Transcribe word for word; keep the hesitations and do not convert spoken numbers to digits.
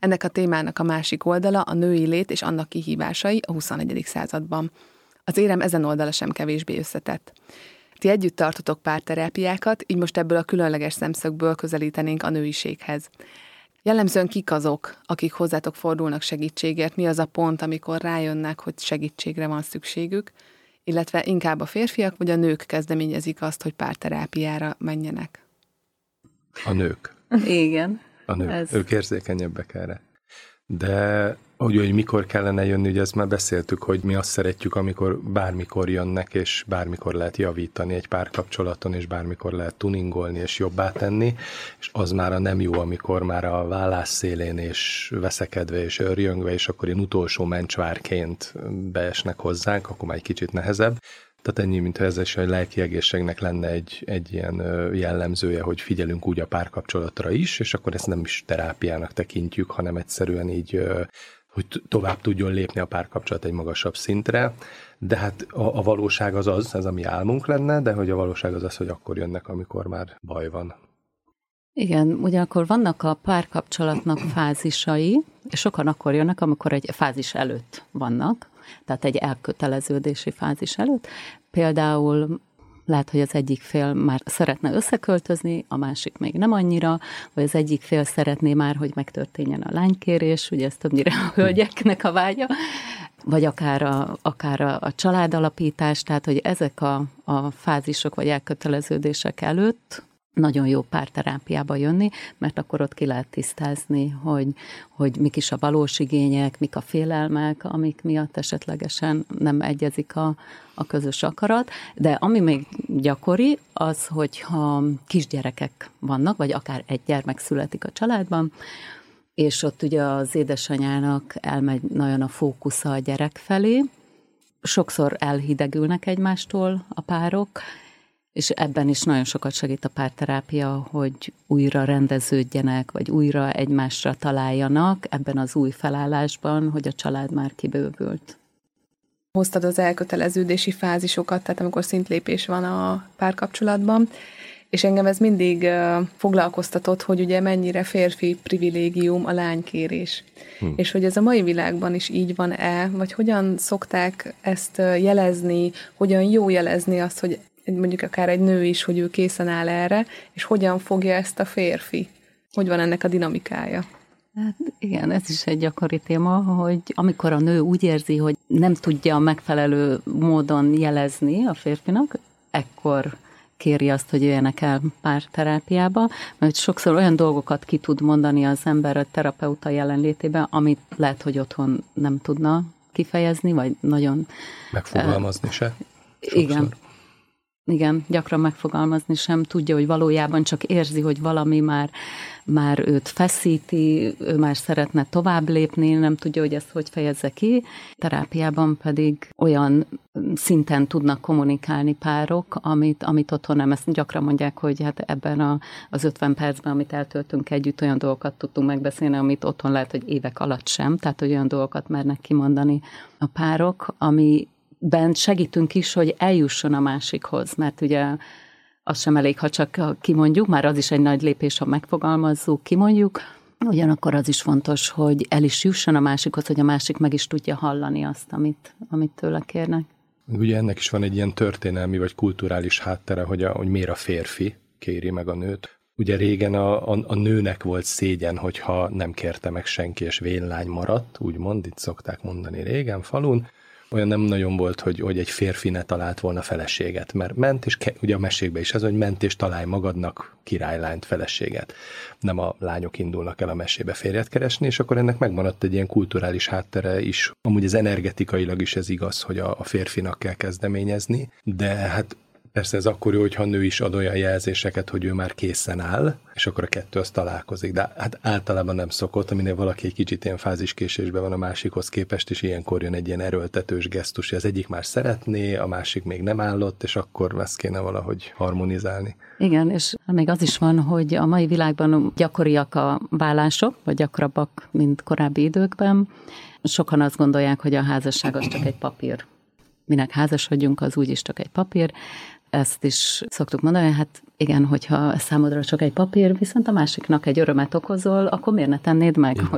Ennek a témának a másik oldala a női lét és annak kihívásai a huszonegyedik században. Az érem ezen oldala sem kevésbé összetett. Ti együtt tartotok párterápiákat, így most ebből a különleges szemszögből közelítenénk a nőiséghez. Jellemzően kik azok, akik hozzátok fordulnak segítségért, mi az a pont, amikor rájönnek, hogy segítségre van szükségük, illetve inkább a férfiak vagy a nők kezdeményezik azt, hogy párterápiára menjenek? A nők. Igen. A nők. Ez... Ők érzékenyebbek erre. De úgy, hogy mikor kellene jönni, ugye ezt már beszéltük, hogy mi azt szeretjük, amikor bármikor jönnek, és bármikor lehet javítani egy párkapcsolaton, és bármikor lehet tuningolni, és jobbá tenni, és az már a nem jó, amikor már a vállás szélén, és veszekedve, és örjöngve, és akkor én utolsó mencsvárként beesnek hozzánk, akkor már egy kicsit nehezebb. Tehát ennyi, mintha ez is a lelki egészségnek lenne egy, egy ilyen jellemzője, hogy figyelünk úgy a párkapcsolatra is, és akkor ezt nem is terápiának tekintjük, hanem egyszerűen így, hogy tovább tudjon lépni a párkapcsolat egy magasabb szintre. De hát a, a valóság az az, ez a mi álmunk lenne, de hogy a valóság az az, hogy akkor jönnek, amikor már baj van. Igen, ugyanakkor vannak a párkapcsolatnak fázisai, és sokan akkor jönnek, amikor egy fázis előtt vannak, tehát egy elköteleződési fázis előtt. Például lehet, hogy az egyik fél már szeretne összeköltözni, a másik még nem annyira, vagy az egyik fél szeretné már, hogy megtörténjen a lánykérés, ugye ez többnyire a hölgyeknek a vágya, vagy akár a, akár a, a családalapítás, tehát hogy ezek a, a fázisok vagy elköteleződések előtt nagyon jó párterápiába jönni, mert akkor ott ki lehet tisztázni, hogy, hogy mik is a valós igények, mik a félelmek, amik miatt esetlegesen nem egyezik a, a közös akarat. De ami még gyakori, az, hogyha kisgyerekek vannak, vagy akár egy gyermek születik a családban, és ott ugye az édesanyának elmegy nagyon a fókusza a gyerek felé, sokszor elhidegülnek egymástól a párok, és ebben is nagyon sokat segít a párterápia, hogy újra rendeződjenek, vagy újra egymásra találjanak ebben az új felállásban, hogy a család már kibővült. Hoztad az elköteleződési fázisokat, tehát amikor szintlépés van a párkapcsolatban, és engem ez mindig foglalkoztatott, hogy ugye mennyire férfi privilégium a lánykérés. Hm. És hogy ez a mai világban is így van-e, vagy hogyan szokták ezt jelezni, hogyan jó jelezni azt, hogy mondjuk akár egy nő is, hogy ő készen áll erre, és hogyan fogja ezt a férfi? Hogy van ennek a dinamikája? Hát igen, ez is egy gyakori téma, hogy amikor a nő úgy érzi, hogy nem tudja megfelelő módon jelezni a férfinak, ekkor kéri azt, hogy jöjjenek el párterápiába, mert sokszor olyan dolgokat ki tud mondani az ember a terapeuta jelenlétében, amit lehet, hogy otthon nem tudna kifejezni, vagy nagyon... Megfogalmazni uh, se? Sokszor. Igen. Igen, gyakran megfogalmazni sem tudja, hogy valójában csak érzi, hogy valami már, már őt feszíti, ő már szeretne tovább lépni, nem tudja, hogy ezt hogy fejezze ki. Terápiában pedig olyan szinten tudnak kommunikálni párok, amit, amit otthon nem. Ezt gyakran mondják, hogy hát ebben a, az ötven percben, amit eltöltünk együtt, olyan dolgokat tudtunk megbeszélni, amit otthon lehet, hogy évek alatt sem, tehát hogy olyan dolgokat mernek kimondani a párok, ami bent segítünk is, hogy eljusson a másikhoz, mert ugye az sem elég, ha csak kimondjuk, már az is egy nagy lépés, ha megfogalmazzuk, kimondjuk, ugyanakkor az is fontos, hogy el is jusson a másikhoz, hogy a másik meg is tudja hallani azt, amit, amit tőle kérnek. Ugye ennek is van egy ilyen történelmi vagy kulturális háttere, hogy, a, hogy miért a férfi kéri meg a nőt. Ugye régen a, a, a nőnek volt szégyen, hogyha nem kérte meg senki, és vénlány maradt, úgymond, itt szokták mondani régen falun. Olyan nem nagyon volt, hogy, hogy egy férfi ne talált volna feleséget, mert ment, és ke, ugye a mesékben is ez, hogy ment és találj magadnak királylányt, feleséget. Nem a lányok indulnak el a mesébe férjet keresni, és akkor ennek megmaradt egy ilyen kulturális háttere is. Amúgy ez energetikailag is ez igaz, hogy a, a férfinak kell kezdeményezni, de hát persze ez akkor jó, hogyha a nő is ad olyan jelzéseket, hogy ő már készen áll, és akkor a kettő az találkozik. De hát általában nem szokott, aminél valaki egy kicsit ilyen fáziskésésben van a másikhoz képest, és ilyenkor jön egy ilyen erőltetős gesztus, hogy az egyik már szeretné, a másik még nem állott, és akkor ezt kéne valahogy harmonizálni. Igen, és még az is van, hogy a mai világban gyakoriak a vállások, vagy gyakrabbak, mint korábbi időkben. Sokan azt gondolják, hogy a házasság az csak egy papír. Minek házasodjunk, az úgyis csak egy papír. Ezt is szoktuk mondani, hát igen, hogyha számodra csak egy papír, viszont a másiknak egy örömet okozol, akkor miért ne tennéd meg?